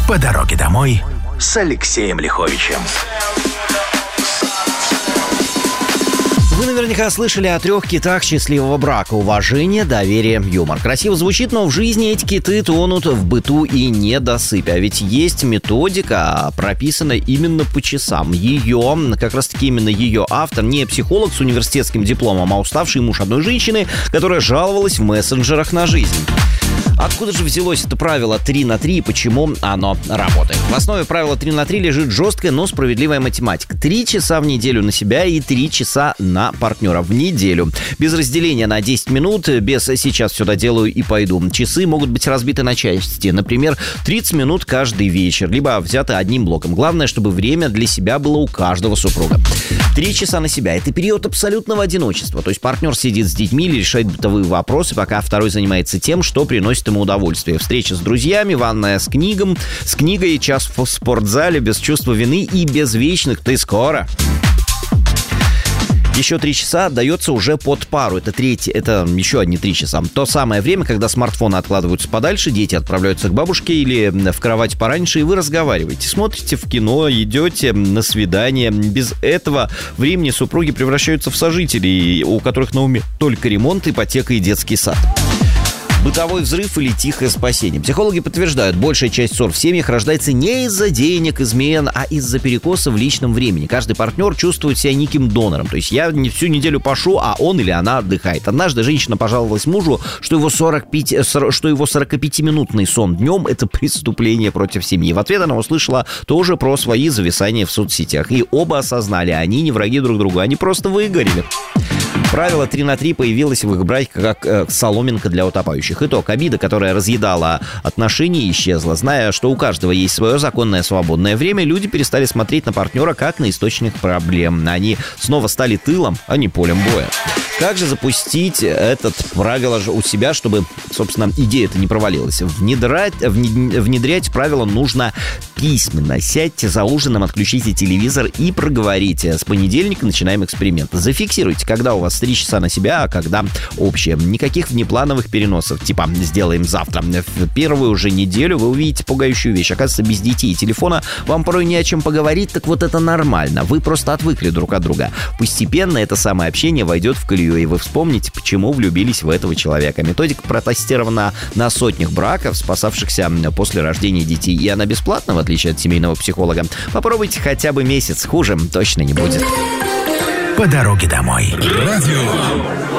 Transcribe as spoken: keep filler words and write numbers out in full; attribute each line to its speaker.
Speaker 1: По дороге домой с Алексеем Лиховичем.
Speaker 2: Вы наверняка слышали о трех китах счастливого брака: уважение, доверие, юмор. Красиво звучит, но в жизни эти киты тонут в быту и недосыпе. А ведь есть методика, прописанная именно по часам. Ее, как раз таки именно ее автор, не психолог с университетским дипломом, а уставший муж одной женщины, которая жаловалась в мессенджерах на жизнь. Откуда же взялось это правило три на три и почему оно работает? В основе правила три на три лежит жесткая, но справедливая математика. Три часа в неделю на себя и три часа на партнера в неделю. Без разделения на десять минут, без «сейчас все доделаю и пойду». Часы могут быть разбиты на части. Например, тридцать минут каждый вечер, либо взяты одним блоком. Главное, чтобы время для себя было у каждого супруга. Три часа на себя – это период абсолютного одиночества. То есть партнер сидит с детьми или решает бытовые вопросы, пока второй занимается тем, что приносит ему удовольствие. Встреча с друзьями, ванная с книгом, с книгой, час в спортзале, без чувства вины и без вечных «ты скоро». Еще три часа отдается уже под пару. Это третье, это еще одни три часа. То самое время, когда смартфоны откладываются подальше, дети отправляются к бабушке или в кровать пораньше, и вы разговариваете. Смотрите в кино, идете на свидание. Без этого времени супруги превращаются в сожителей, у которых на уме только ремонт, ипотека и детский сад. Бытовой взрыв или тихое спасение. Психологи подтверждают, большая часть ссор в семьях рождается не из-за денег, измен, а из-за перекоса в личном времени. Каждый партнер чувствует себя неким донором. То есть я всю неделю пашу, а он или она отдыхает. Однажды женщина пожаловалась мужу, что его, сорок пять, что его сорокапятиминутный сон днем – это преступление против семьи. В ответ она услышала тоже про свои зависания в соцсетях. И оба осознали, они не враги друг другу, они просто выгорели. Правило три на три появилось в их браке как э, соломинка для утопающих. Итог: обида, которая разъедала отношения, исчезла. Зная, что у каждого есть свое законное свободное время, люди перестали смотреть на партнера как на источник проблем. Они снова стали тылом, а не полем боя. Как же запустить это правило у себя, чтобы, собственно, идея-то не провалилась? Внедрять, внедрять правила нужно письменно. Сядьте за ужином, отключите телевизор и проговорите. С понедельника начинаем эксперимент. Зафиксируйте, когда у вас три часа на себя, а когда общее. Никаких внеплановых переносов, типа «сделаем завтра». В первую же неделю вы увидите пугающую вещь. Оказывается, без детей и телефона вам порой не о чем поговорить, так вот это нормально. Вы просто отвыкли друг от друга. Постепенно это самое общение войдет в колею, и вы вспомните, почему влюбились в этого человека. Методика протестирована на сотнях браков, спасавшихся после рождения детей, и она бесплатна, в отличие от семейного психолога. Попробуйте хотя бы месяц, хуже точно не будет.
Speaker 1: По дороге домой.
Speaker 3: Радио